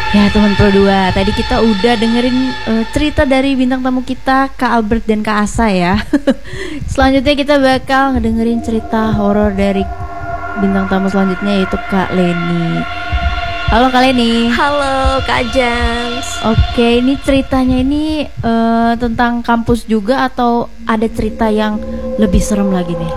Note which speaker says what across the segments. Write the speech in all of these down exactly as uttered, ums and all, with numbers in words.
Speaker 1: Ya teman Pro dua, tadi kita udah dengerin uh, cerita dari bintang tamu kita Kak Albert dan Kak Asa ya. Selanjutnya kita bakal ngedengerin cerita horor dari bintang tamu selanjutnya, yaitu Kak Leni. Halo Kak Leni.
Speaker 2: Halo Kak Jans.
Speaker 1: Oke, ini ceritanya ini uh, tentang kampus juga atau ada cerita yang lebih serem lagi nih?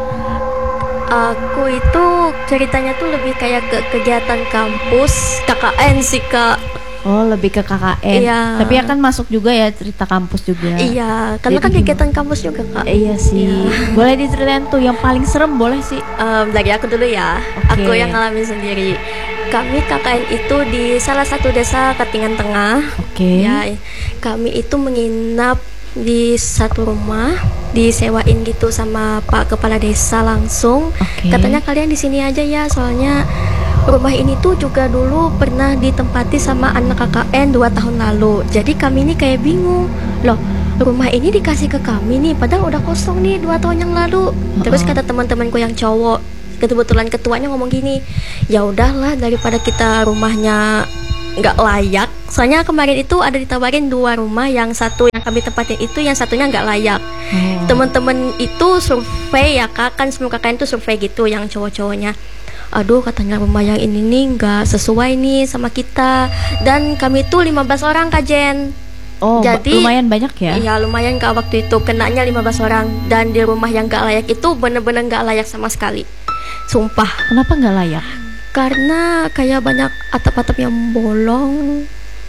Speaker 2: Aku itu ceritanya tuh lebih kayak ke kegiatan kampus, K K N sih Kak.
Speaker 1: Oh, lebih ke K K N.
Speaker 2: Iya.
Speaker 1: Tapi akan masuk juga ya cerita kampus juga.
Speaker 2: Iya, karena
Speaker 1: Jadi
Speaker 2: kan kegiatan
Speaker 1: gimana?
Speaker 2: kampus juga Kak.
Speaker 1: Iya sih.
Speaker 2: Iya.
Speaker 1: Boleh diceritain tuh yang paling serem, boleh sih.
Speaker 2: Um, dari aku dulu ya.
Speaker 1: Oke.
Speaker 2: Aku yang ngalamin sendiri. Kami K K N itu di salah satu desa Katingan Tengah.
Speaker 1: Oke.
Speaker 2: Ya, kami itu menginap di satu rumah, disewain gitu sama Pak Kepala Desa langsung.
Speaker 1: Oke.
Speaker 2: Katanya kalian di sini aja ya, soalnya rumah ini tuh juga dulu pernah ditempati sama anak K K N dua tahun lalu. Jadi kami ini kayak bingung, loh rumah ini dikasih ke kami nih, padahal udah kosong nih dua tahun yang lalu. Terus kata teman-temanku yang cowok, kebetulan ketuanya ngomong gini, ya udahlah daripada kita rumahnya nggak layak. Soalnya kemarin itu ada ditawarin dua rumah, yang satu yang kami tempatin itu, yang satunya nggak layak.
Speaker 1: Oh.
Speaker 2: Teman-teman itu survei ya Kak, kan semua K K N itu survei gitu yang cowok-cowoknya. Aduh katanya rumah yang ini nih nggak sesuai nih sama kita. Dan kami tuh lima belas orang Kak Jen.
Speaker 1: Oh,
Speaker 2: Jadi
Speaker 1: lumayan banyak ya?
Speaker 2: Iya lumayan Kak, waktu itu kenanya lima belas orang. Dan di rumah yang nggak layak itu bener-bener nggak layak sama sekali. Sumpah.
Speaker 1: Kenapa nggak layak?
Speaker 2: Karena kayak banyak atap-atap yang bolong.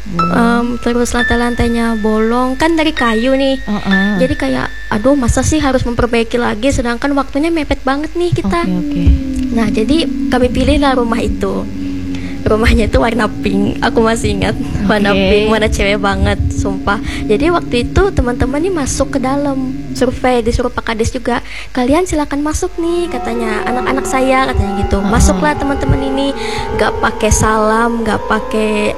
Speaker 2: Um, terus lantai-lantainya bolong, kan dari kayu nih.
Speaker 1: Uh-uh.
Speaker 2: Jadi kayak aduh masa sih harus memperbaiki lagi, sedangkan waktunya mepet banget nih kita.
Speaker 1: Oke, oke.
Speaker 2: Nah jadi kami pilihlah rumah itu. Rumahnya itu warna pink, aku masih ingat. Warna
Speaker 1: Oke.
Speaker 2: pink, warna cewek banget, sumpah. Jadi waktu itu teman-teman nih masuk ke dalam, survei, disuruh Pak Kades juga, kalian silakan masuk nih katanya, anak-anak saya katanya gitu.
Speaker 1: Uh-uh.
Speaker 2: Masuklah teman-teman ini, nggak pakai salam, nggak pakai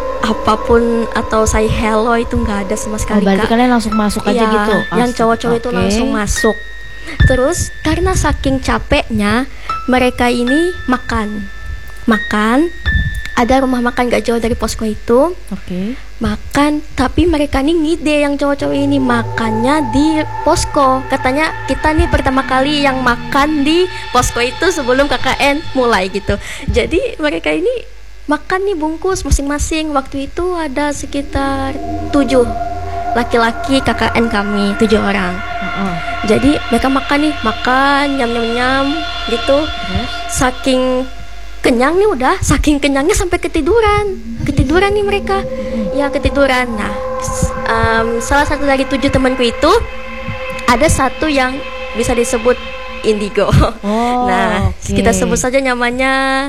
Speaker 2: apapun atau say hello, itu nggak ada sama
Speaker 1: Oh,
Speaker 2: sekali
Speaker 1: berarti
Speaker 2: Kak.
Speaker 1: kalian langsung masuk aja
Speaker 2: Iya,
Speaker 1: gitu?
Speaker 2: yang
Speaker 1: As-
Speaker 2: cowok-cowok itu
Speaker 1: oke.
Speaker 2: langsung masuk. Terus karena saking capeknya, mereka ini makan, makan. Ada rumah makan gak jauh dari posko itu.
Speaker 1: Oke.
Speaker 2: Makan, tapi mereka nih ngide yang cowok-cowok ini makannya di posko. Katanya kita nih pertama kali yang makan di posko itu sebelum K K N mulai gitu. Jadi mereka ini makan nih bungkus masing-masing. Waktu itu ada sekitar tujuh laki-laki K K N kami, tujuh orang.
Speaker 1: Uh-uh.
Speaker 2: Jadi mereka makan nih, makan nyam-nyam-nyam gitu.
Speaker 1: Terus?
Speaker 2: Saking kenyang nih udah, saking kenyangnya sampai ketiduran. Ketiduran nih mereka. Ya ketiduran. Nah, s- um, salah satu dari tujuh temanku itu ada satu yang bisa disebut indigo.
Speaker 1: Oh,
Speaker 2: Nah,
Speaker 1: oke.
Speaker 2: kita sebut saja namanya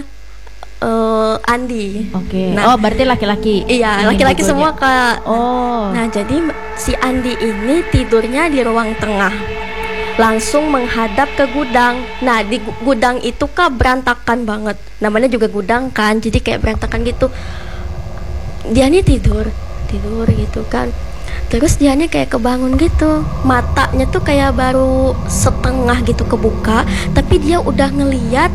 Speaker 2: uh, Andi.
Speaker 1: Oke.
Speaker 2: Nah,
Speaker 1: Oh, berarti laki-laki.
Speaker 2: Iya,
Speaker 1: Ini
Speaker 2: laki-laki
Speaker 1: indigonya.
Speaker 2: semua Kak.
Speaker 1: Oh.
Speaker 2: Nah, jadi m- si Andi ini tidurnya di ruang tengah, langsung menghadap ke gudang. Nah, di gu- gudang itu Kak berantakan banget. Namanya juga gudang kan, jadi kayak berantakan gitu. Dia nih tidur, tidur gitu kan. Terus dia nih kayak kebangun gitu. Matanya tuh kayak baru setengah gitu kebuka, tapi dia udah ngeliat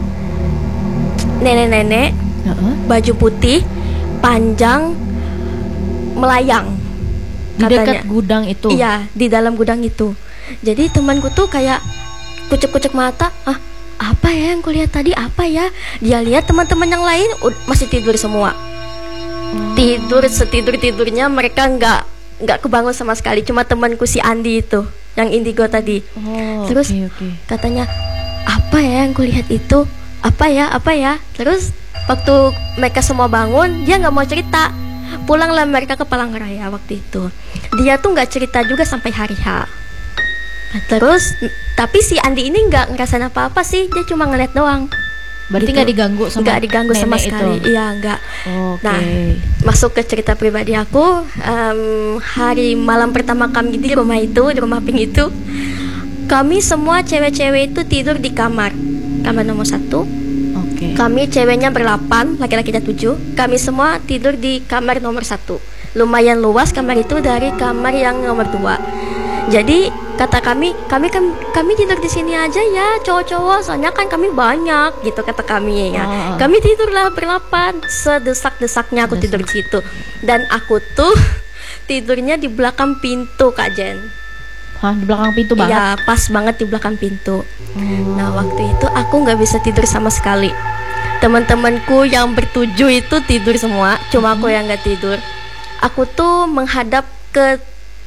Speaker 2: nenek-nenek
Speaker 1: Uh-uh.
Speaker 2: baju putih panjang melayang.
Speaker 1: Di dekat
Speaker 2: Katanya.
Speaker 1: gudang itu.
Speaker 2: Iya, di dalam gudang itu. Jadi temanku tuh kayak kucek-kucek mata, ah apa ya yang kulihat tadi, apa ya? Dia lihat teman-teman yang lain ud- masih tidur semua. Tidur setidur-tidurnya, mereka nggak nggak kebangun sama sekali. Cuma temanku si Andi itu, yang indigo tadi.
Speaker 1: Oh,
Speaker 2: Terus
Speaker 1: oke, oke.
Speaker 2: katanya, apa ya yang kulihat itu? Apa ya, apa ya? Terus waktu mereka semua bangun, dia nggak mau cerita. Pulanglah mereka ke Palangkaraya waktu itu. Dia tuh nggak cerita juga sampai hari H. Nah, terus, n- tapi si Andi ini nggak ngerasain apa-apa sih, dia cuma ngeliat doang.
Speaker 1: Berarti
Speaker 2: Gitu.
Speaker 1: nggak diganggu sama
Speaker 2: Nggak diganggu sama
Speaker 1: nenek
Speaker 2: sekali.
Speaker 1: itu?
Speaker 2: Iya, nggak.
Speaker 1: Oke.
Speaker 2: Nah, masuk ke cerita pribadi aku, em, hari malam pertama kami di rumah itu, di rumah Pink itu, kami semua cewek-cewek itu tidur di kamar, kamar nomor satu.
Speaker 1: Oke.
Speaker 2: Kami ceweknya berlapan, laki-lakinya tujuh. Kami semua tidur di kamar nomor satu. Lumayan luas kamar itu dari kamar yang nomor dua. Jadi Kata kami, kami kami, kami tidur di sini aja ya, cowok-cowok, soalnya kan kami banyak, gitu kata kami ya.
Speaker 1: Oh.
Speaker 2: Kami tidurlah berlapan, sedesak-desaknya aku tidur di situ. Dan aku tuh tidurnya di belakang pintu, Kak Jen.
Speaker 1: Hah, di belakang pintu banget?
Speaker 2: Iya, pas banget di belakang pintu.
Speaker 1: Hmm.
Speaker 2: Nah, waktu itu aku nggak bisa tidur sama sekali. Teman-temanku yang bertujuh itu tidur semua, cuma aku yang nggak tidur. Aku tuh menghadap ke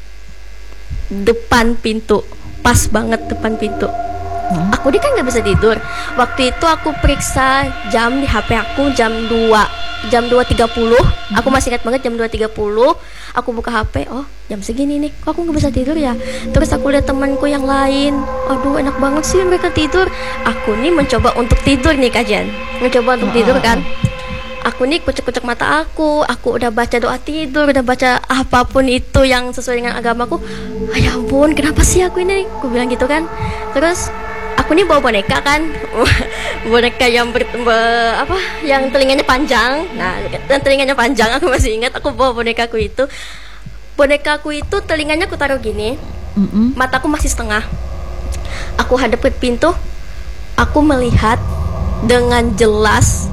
Speaker 2: depan pintu, pas banget depan pintu.
Speaker 1: Hmm.
Speaker 2: Aku dia kan nggak bisa tidur. Waktu itu aku periksa jam di H P aku jam dua, jam dua tiga puluh. Aku masih ingat banget jam dua tiga puluh. Aku buka H P, oh jam segini nih, kok aku nggak bisa tidur ya? Terus aku lihat temanku yang lain, aduh enak banget sih mereka tidur. Aku nih mencoba untuk tidur nih Kajian, mencoba untuk tidur kan. Aku nih kucek-kucek mata aku, aku udah baca doa tidur, udah baca apapun itu yang sesuai dengan agamaku. Ah, ya ampun, kenapa sih aku ini? Aku bilang gitu kan. Terus aku nih bawa boneka kan, boneka yang ber, be- apa, yang telinganya panjang. Nah, dan telinganya panjang aku masih ingat. Aku bawa bonekaku itu, bonekaku itu telinganya aku taruh gini,
Speaker 1: Mm-mm.
Speaker 2: mataku masih setengah. Aku hadap ke pintu, aku melihat dengan jelas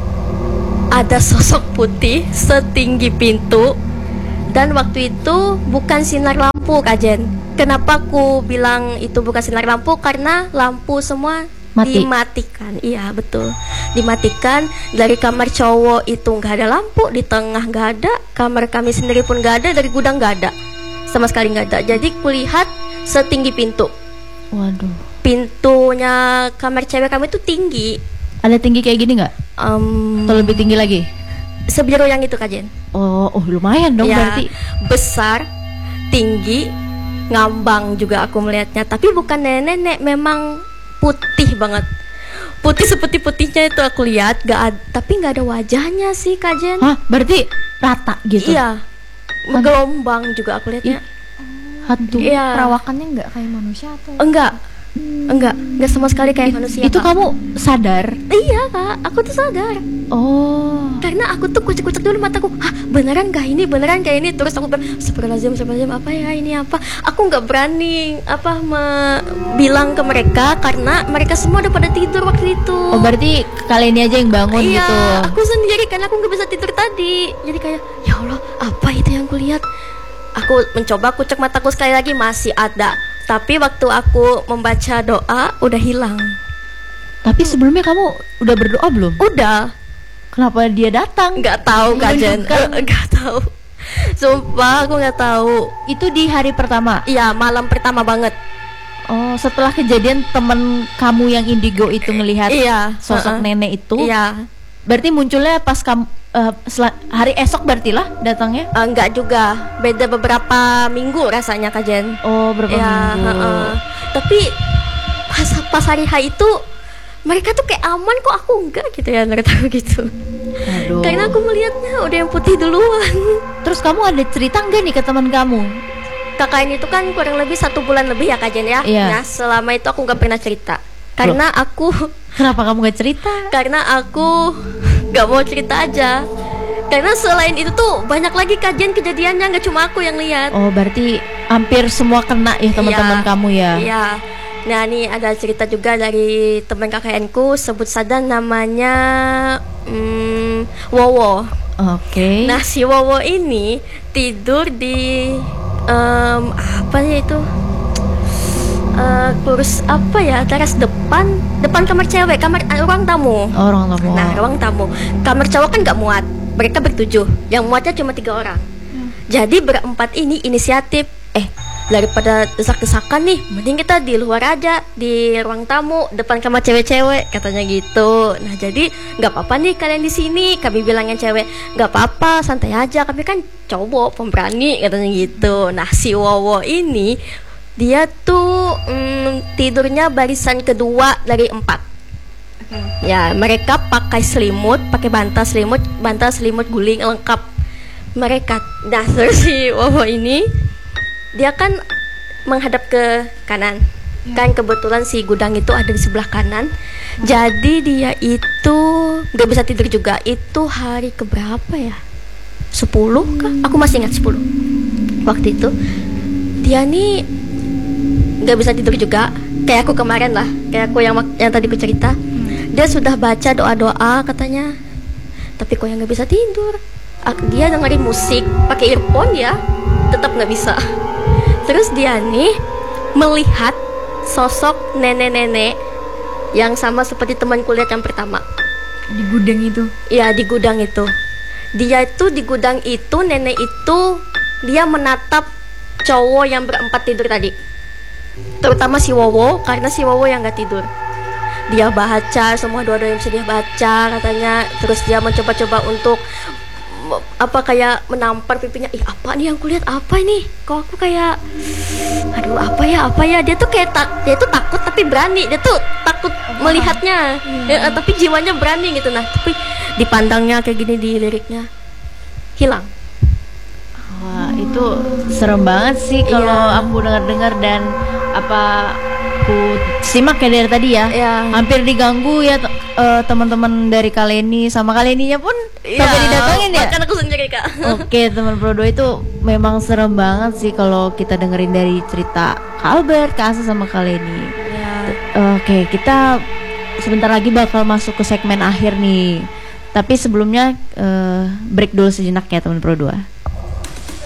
Speaker 2: ada sosok putih setinggi pintu. Dan waktu itu bukan sinar lampu, Kak Jen. Kenapa aku bilang itu bukan sinar lampu? Karena lampu semua
Speaker 1: Mati.
Speaker 2: dimatikan. Iya betul, dimatikan. Dari kamar cowok itu nggak ada lampu, di tengah nggak ada, kamar kami sendiri pun nggak ada, dari gudang nggak ada, sama sekali nggak ada. Jadi kulihat setinggi pintu.
Speaker 1: Waduh.
Speaker 2: Pintunya kamar cewek kami itu tinggi.
Speaker 1: Ada tinggi kayak gini nggak?
Speaker 2: Em,
Speaker 1: Atau lebih tinggi lagi?
Speaker 2: sebiru yang itu, Kak Jen.
Speaker 1: Oh, oh lumayan dong
Speaker 2: Ya,
Speaker 1: berarti.
Speaker 2: besar, tinggi, ngambang juga aku melihatnya. Tapi bukan nenek-nenek, memang putih banget. Putih seperti putihnya itu aku lihat, gak ad- tapi nggak ada wajahnya sih, Kak Jen.
Speaker 1: Hah, berarti rata gitu?
Speaker 2: Iya, gelombang juga aku lihatnya.
Speaker 1: Hantu.
Speaker 2: Iya,
Speaker 3: Perawakannya nggak kayak manusia atau?
Speaker 2: enggak, enggak, enggak sama sekali kayak manusia.
Speaker 1: Itu
Speaker 2: Kak.
Speaker 1: kamu sadar?
Speaker 2: Iya, Kak, aku tuh sadar.
Speaker 1: Oh.
Speaker 2: Karena aku tuh kucek-kucek dulu mataku, hah beneran gak ini, beneran kayak ini. Terus aku bilang, astagfirullahaladzim, astagfirullahaladzim, apa ya ini apa. Aku gak berani apa me- bilang ke mereka, karena mereka semua udah pada tidur waktu itu.
Speaker 1: Oh, berarti kali ini aja yang bangun
Speaker 2: Iya,
Speaker 1: gitu.
Speaker 2: aku sendiri karena aku gak bisa tidur tadi. Jadi kayak, ya Allah, apa itu yang kulihat? Aku mencoba kucek mataku sekali lagi, masih ada. Tapi waktu aku membaca doa, udah hilang.
Speaker 1: Tapi sebelumnya kamu udah berdoa belum?
Speaker 2: Udah.
Speaker 1: Kenapa dia datang?
Speaker 2: Nggak tahu, Kak Jen.
Speaker 1: Menunjukkan-
Speaker 2: Eh, nggak tahu. Sumpah aku nggak tahu.
Speaker 1: Itu di hari pertama.
Speaker 2: Iya, malam pertama banget.
Speaker 1: Oh, setelah kejadian temen kamu yang indigo itu ngelihat
Speaker 2: Iya,
Speaker 1: sosok
Speaker 2: uh-uh.
Speaker 1: nenek itu.
Speaker 2: Iya.
Speaker 1: Berarti munculnya pas kamu eh, sela- hari esok berarti lah datangnya.
Speaker 2: Eh, nggak juga. Beda beberapa minggu rasanya, Kak Jen.
Speaker 1: Oh, berapa
Speaker 2: Iya,
Speaker 1: minggu?
Speaker 2: uh-uh. Tapi pas pas hari H itu mereka tuh kayak aman kok, aku enggak gitu ya, menurut aku gitu.
Speaker 1: Aduh.
Speaker 2: Karena aku melihatnya udah yang putih duluan.
Speaker 1: Terus kamu ada cerita nggak nih ke teman kamu?
Speaker 2: Kakak ini tuh kan kurang lebih satu bulan lebih ya, Kak Jen ya.
Speaker 1: Iya.
Speaker 2: Nah, selama itu aku nggak pernah cerita. Karena aku
Speaker 1: Kenapa kamu nggak cerita?
Speaker 2: karena aku nggak mau cerita aja. Karena selain itu tuh banyak lagi kajian kejadiannya, nggak cuma aku yang lihat.
Speaker 1: Oh, berarti hampir semua kena ya teman-teman
Speaker 2: Iya,
Speaker 1: kamu ya?
Speaker 2: Iya. Nah, nih ada cerita juga dari teman K K N ku, sebut saja namanya hmm, Wowo.
Speaker 1: Oke.
Speaker 2: Nah, si Wowo ini tidur di em, apa ya itu? Eh, kurus apa ya, teras depan depan kamar cewek, kamar eh, ruang tamu.
Speaker 1: Oh, orang tamu.
Speaker 2: Nah, ruang tamu. Kamar cowok kan nggak muat. Mereka bertujuh. Yang muatnya cuma tiga orang. Jadi berempat ini inisiatif. Eh, daripada desak-desakan nih, mending kita di luar aja, di ruang tamu, depan kamar cewek-cewek, katanya gitu. Nah, jadi nggak apa-apa nih kalian di sini. Kami bilang yang cewek, nggak apa-apa, santai aja. Kami kan cowok, pemberani, katanya gitu. Nah, si Wowo ini dia tuh mm, tidurnya barisan kedua dari empat. Ya, mereka pakai selimut, pakai bantal selimut, bantal selimut guling lengkap mereka. Nah, terus si Wowo ini dia kan menghadap ke kanan. Kan kebetulan si gudang itu ada di sebelah kanan. Jadi dia itu nggak bisa tidur juga. Itu hari keberapa ya? Sepuluh kah? Aku masih ingat sepuluh. Waktu itu dia nih nggak bisa tidur juga. Kayak aku kemarin lah, kayak aku yang yang tadi aku cerita. Dia sudah baca doa-doa katanya, tapi kok yang nggak bisa tidur. Dia dengerin musik pakai earphone ya, tetap nggak bisa. Terus dia nih melihat sosok nenek-nenek yang sama seperti teman kuliah yang pertama.
Speaker 3: Di gudang itu?
Speaker 2: Iya, di gudang itu. Dia itu di gudang itu, nenek itu dia menatap cowok yang berempat tidur tadi, terutama si Wowo, karena si Wowo yang gak tidur. Dia baca semua doa-doa yang bisa dia baca katanya. Terus dia mencoba-coba untuk apa kayak menampar pipinya. Ih, apa nih yang kulihat, apa ini? Kok aku kayak aduh apa ya apa ya. Dia tuh kayak tak, dia tuh takut tapi berani. Dia tuh takut melihatnya, ya, tapi jiwanya berani gitu. Nah, tapi dipandangnya kayak gini di liriknya hilang.
Speaker 1: Wah, itu serem banget sih kalau
Speaker 2: Iya.
Speaker 1: aku dengar-dengar dan apa aku simak ya dari tadi ya.
Speaker 2: Iya.
Speaker 1: Hampir diganggu ya te- eh, teman-teman dari Kaleni sama Kaleninya pun sampai didatangin ya.
Speaker 2: Bahkan aku sendiri kak.
Speaker 1: Oke, teman Pro dua itu memang serem banget sih kalau kita dengerin dari cerita Kak Albert, Kak Asa sama Kaleni.
Speaker 2: Ya.
Speaker 1: Oke, kita sebentar lagi bakal masuk ke segmen akhir nih. Tapi sebelumnya eh, break dulu sejenak ya teman Pro dua.